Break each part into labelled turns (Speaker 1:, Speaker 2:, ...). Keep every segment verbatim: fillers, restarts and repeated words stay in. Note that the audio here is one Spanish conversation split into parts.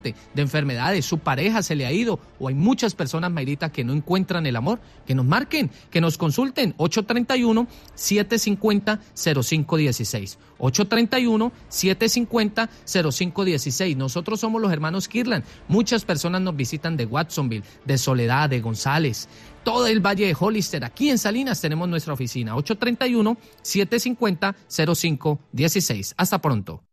Speaker 1: de enfermedades, su pareja se le ha ido, o hay muchas personas, Mayrita, que no encuentran el amor, que nos marquen, que nos consulten, ocho tres uno, siete cinco cero, cero cinco uno seis, ocho tres uno, siete cinco cero, cero cinco uno seis. Nosotros somos los hermanos Kirlan, muchas personas nos visitan de Watsonville, de Soledad, de González, todo el Valle de Hollister. Aquí en Salinas tenemos nuestra oficina, ocho tres uno, siete cinco cero, cero cinco uno seis. Hasta pronto.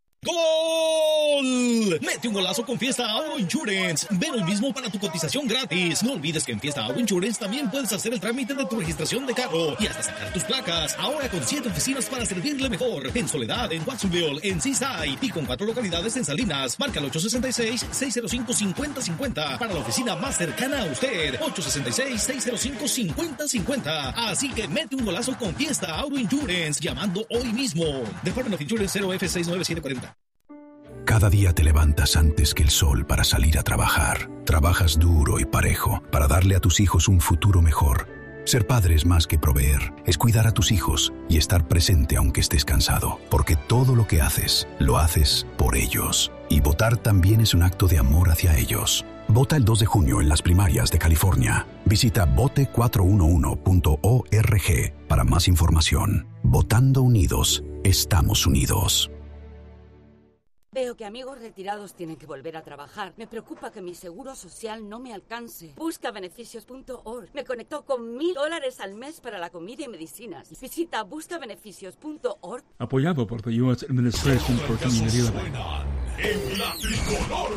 Speaker 2: ¡Gol! Mete un golazo con Fiesta Auto Insurance. Ven hoy mismo para tu cotización gratis. No olvides que en Fiesta Auto Insurance también puedes hacer el trámite de tu registración de carro y hasta sacar tus placas. Ahora con siete oficinas para servirle mejor. En Soledad, en Watsonville, en Seaside y con cuatro localidades en Salinas. Marca el ocho seis seis, seis cero cinco, cinco cero cinco cero para la oficina más cercana a usted. ocho seis seis, seis cero cinco, cinco cero cinco cero. Así que mete un golazo con Fiesta Auto Insurance llamando hoy mismo. Department of Insurance cero F seis nueve siete cuatro cero.
Speaker 3: Cada día te levantas antes que el sol para salir a trabajar. Trabajas duro y parejo para darle a tus hijos un futuro mejor. Ser padre es más que proveer, es cuidar a tus hijos y estar presente aunque estés cansado. Porque todo lo que haces, lo haces por ellos. Y votar también es un acto de amor hacia ellos. Vota el dos de junio en las primarias de California. Visita vote cuatro uno uno punto org para más información. Votando unidos, estamos unidos.
Speaker 4: Veo que amigos retirados tienen que volver a trabajar. Me preocupa que mi seguro social no me alcance. Busca beneficios punto org. Me conectó con mil dólares al mes para la comida y medicinas. Visita busca beneficios punto org.
Speaker 5: Apoyado por the U S Administration for Community Living.
Speaker 6: En la tricolor